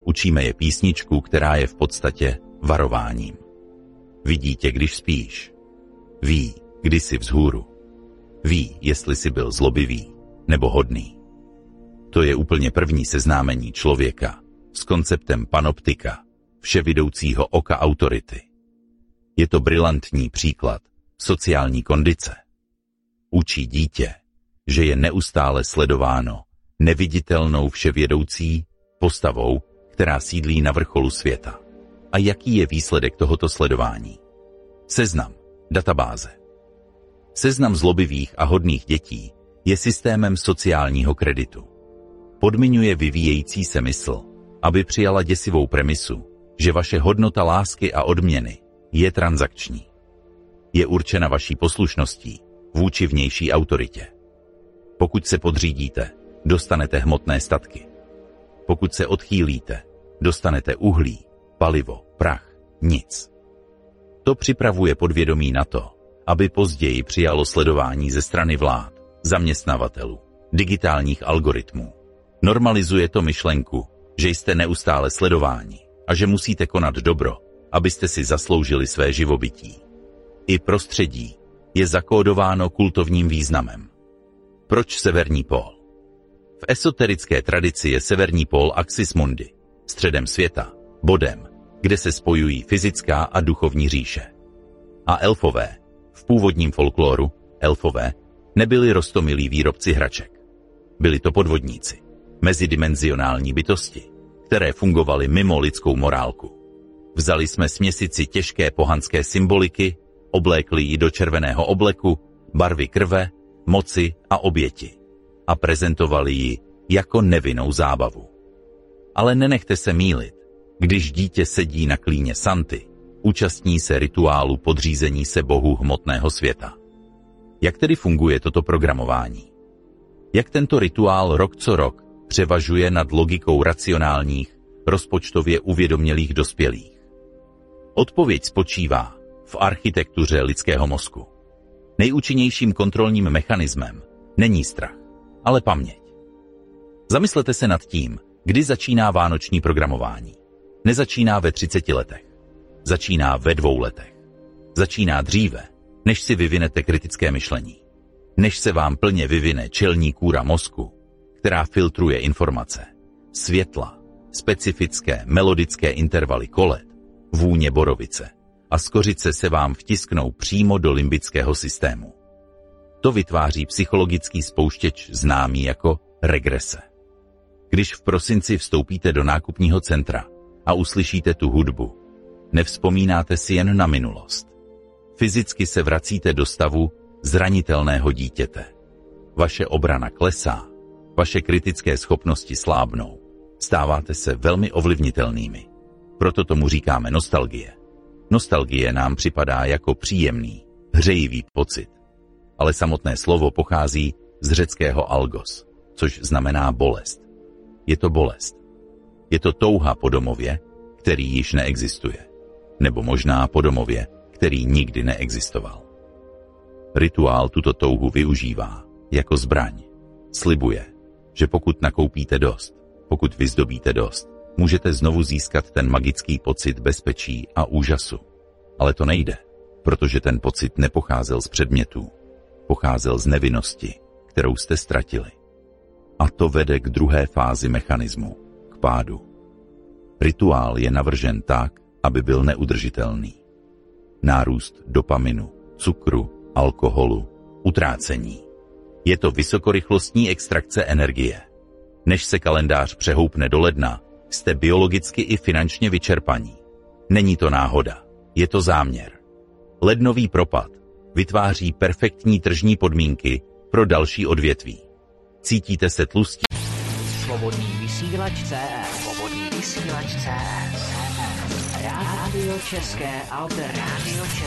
Učíme je písničku, která je v podstatě varováním. Ví tě, když spíš. Ví, kdy jsi vzhůru. Ví, jestli jsi byl zlobivý nebo hodný. To je úplně první seznámení člověka s konceptem panoptika, vševidoucího oka autority. Je to brilantní příklad sociální kondice. Učí dítě, že je neustále sledováno neviditelnou vševědoucí postavou, která sídlí na vrcholu světa. A jaký je výsledek tohoto sledování? Seznam, databáze. Seznam zlobivých a hodných dětí je systémem sociálního kreditu. Podmiňuje vyvíjející se mysl, aby přijala děsivou premisu, že vaše hodnota lásky a odměny je transakční. Je určena vaší poslušností vůči vnější autoritě. Pokud se podřídíte, dostanete hmotné statky. Pokud se odchýlíte, dostanete uhlí, palivo, prach, nic. To připravuje podvědomí na to, aby později přijalo sledování ze strany vlád, zaměstnavatelů, digitálních algoritmů. Normalizuje to myšlenku, že jste neustále sledováni a že musíte konat dobro, abyste si zasloužili své živobytí. I prostředí je zakódováno kultovním významem. Proč severní pól? V esoterické tradici je severní pól axis mundi, středem světa, bodem, kde se spojují fyzická a duchovní říše. A elfové, v původním folkloru, elfové, nebyli roztomilí výrobci hraček. Byli to podvodníci, mezidimenzionální bytosti, které fungovaly mimo lidskou morálku. Vzali jsme směsici těžké pohanské symboliky, oblékli ji do červeného obleku, barvy krve, moci a oběti a prezentovali ji jako nevinnou zábavu. Ale nenechte se mýlit, když dítě sedí na klíně Santy, účastní se rituálu podřízení se bohu hmotného světa. Jak tedy funguje toto programování? Jak tento rituál rok co rok převažuje nad logikou racionálních, rozpočtově uvědomělých dospělých? Odpověď spočívá v architektuře lidského mozku. Nejúčinnějším kontrolním mechanismem není strach, ale paměť. Zamyslete se nad tím, kdy začíná vánoční programování. Nezačíná ve 30 letech. Začíná ve 2 letech. Začíná dříve, než si vyvinete kritické myšlení. Než se vám plně vyvine čelní kůra mozku, která filtruje informace, světla, specifické melodické intervaly kolet, vůně borovice a skořice se vám vtisknou přímo do limbického systému. To vytváří psychologický spouštěč známý jako regrese. Když v prosinci vstoupíte do nákupního centra a uslyšíte tu hudbu, nevzpomínáte si jen na minulost. Fyzicky se vracíte do stavu zranitelného dítěte. Vaše obrana klesá, vaše kritické schopnosti slábnou. Stáváte se velmi ovlivnitelnými. Proto tomu říkáme nostalgie. Nostalgie nám připadá jako příjemný, hřejivý pocit. Ale samotné slovo pochází z řeckého algos, což znamená bolest. Je to bolest. Je to touha po domově, který již neexistuje. Nebo možná po domově, který nikdy neexistoval. Rituál tuto touhu využívá jako zbraň. Slibuje, že pokud nakoupíte dost, pokud vyzdobíte dost, můžete znovu získat ten magický pocit bezpečí a úžasu. Ale to nejde, protože ten pocit nepocházel z předmětů. Pocházel z nevinnosti, kterou jste ztratili. A to vede k druhé fázi mechanismu, k pádu. Rituál je navržen tak, aby byl neudržitelný. Nárůst dopaminu, cukru, alkoholu, utrácení. Je to vysokorychlostní extrakce energie. Než se kalendář přehoupne do ledna, jste biologicky i finančně vyčerpaní. Není to náhoda, je to záměr. Lednový propad vytváří perfektní tržní podmínky pro další odvětví. Cítíte se tlustí? Svobodný vysílač CS. Svobodný vysílač CS. Rádio České alternativní.